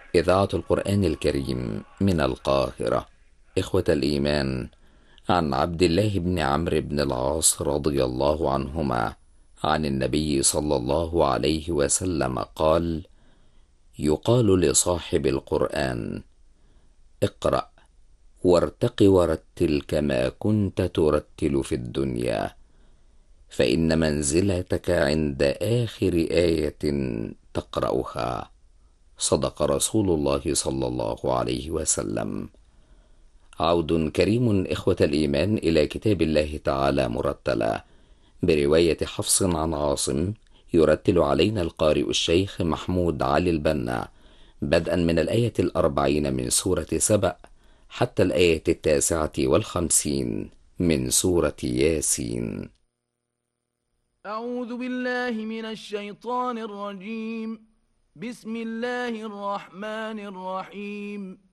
إذاعة القرآن الكريم من القاهرة. إخوة الإيمان، عن عبد الله بن عمرو بن العاص رضي الله عنهما عن النبي صلى الله عليه وسلم قال: يقال لصاحب القرآن: اقرأ وارتق ورتل كما كنت ترتل في الدنيا، فإن منزلتك عند آخر آية تقرأها. صدق رسول الله صلى الله عليه وسلم. عود كريم إخوة الإيمان إلى كتاب الله تعالى مرتلا برواية حفص عن عاصم، يرتل علينا القارئ الشيخ محمود علي البنا، بدءا من الآية 40 من سورة سبأ حتى الآية 59 من سورة ياسين. أعوذ بالله من الشيطان الرجيم. بسم الله الرحمن الرحيم.